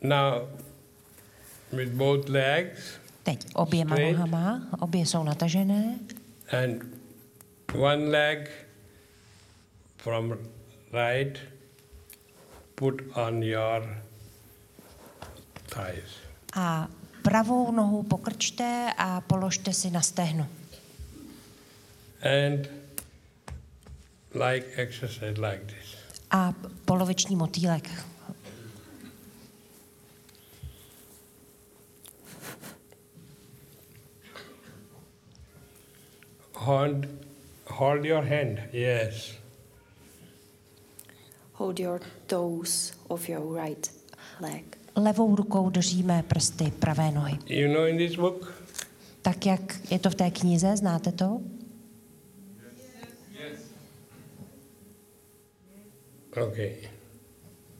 Now, with both legs. Teď oběma straight. nohama, obě jsou natažené. And one leg from right, put on your thighs. A pravou nohu pokrčte a položte si na stehno. And like exercise like this. A poloviční motýlek. Hold your hand, yes. Hold your toes of your right leg. Levou rukou držíme prsty pravé nohy. You know in this book? Tak, jak je to v té knize, znáte to? Okay.